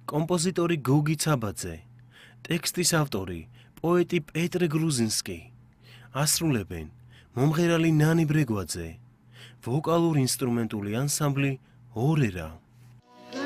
კომპოზიტორი გოგი ცაბაძე, ტექსტის ავტორი პოეტი პეტრე გრუზინსკი, ასრულებენ მომღერალი ნანი ბრეგვაძე, ვოკალურ-ინსტრუმენტული ანსამბლი ორერა.